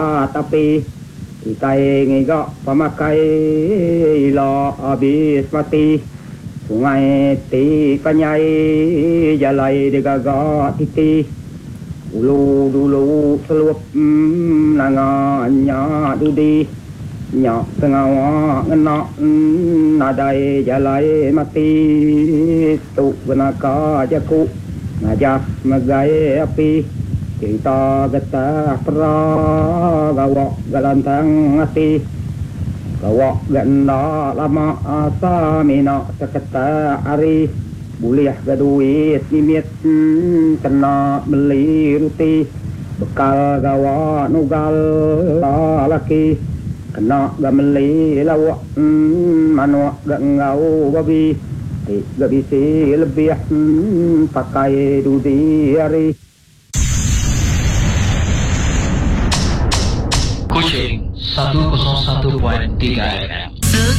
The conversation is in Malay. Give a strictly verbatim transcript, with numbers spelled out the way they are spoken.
tapi kita ingin pemakai lo habis mati sungai ti kanyai jalai degaga titi ulu dulu selup mm, nanganya dudi nyak sengawa ngenak mm, nadai jalai mati tu benaka jaku ngajak magai api kita getah pera gawak galantang hati gawak ganda lama asa mina seketa hari boleh gaduit nimit hmm, kena beli ruti bekal gawak nugal laki kena gameli lawak hmm, manuak gangau babi tidak bisa lebih hmm, pakai dudi hari Kucing seratus satu tiga F M.